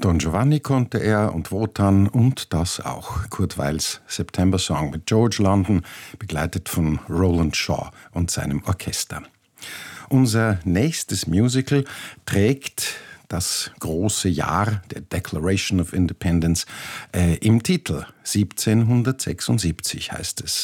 Don Giovanni konnte er und Wotan und das auch. Kurt Weils September-Song mit George London, begleitet von Roland Shaw und seinem Orchester. Unser nächstes Musical trägt das große Jahr der Declaration of Independence im Titel. 1776 heißt es,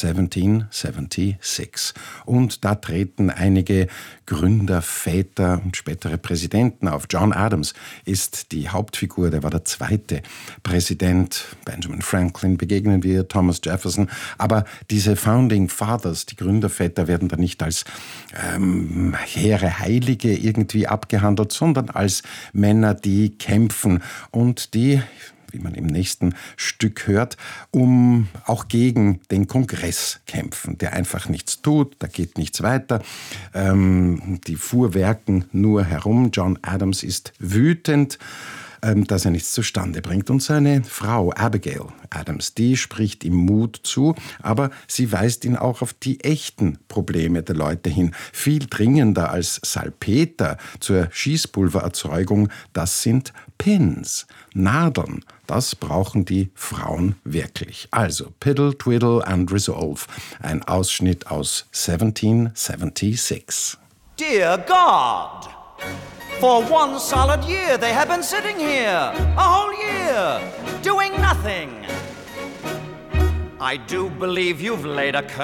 1776. Und da treten einige Gründer, Väter und spätere Präsidenten auf. John Adams ist die Hauptfigur, der war der zweite Präsident. Benjamin Franklin begegnen wir, Thomas Jefferson. Aber diese Founding Fathers, die Gründerväter, werden da nicht als hehre Heilige irgendwie abgehandelt, sondern als Männer, die kämpfen und die, wie man im nächsten Stück hört, auch gegen den Kongress kämpfen, der einfach nichts tut, da geht nichts weiter. Die fuhrwerken nur herum. John Adams ist wütend, dass er nichts zustande bringt. Und seine Frau Abigail Adams, die spricht ihm Mut zu, aber sie weist ihn auch auf die echten Probleme der Leute hin. Viel dringender als Salpeter zur Schießpulvererzeugung, das sind Pins, Nadeln. Das brauchen die Frauen wirklich. Also Piddle, Twiddle and Resolve. Ein Ausschnitt aus 1776. Dear God! For 1 solid year they have been sitting here, a whole year, doing nothing. I do believe you've laid a curse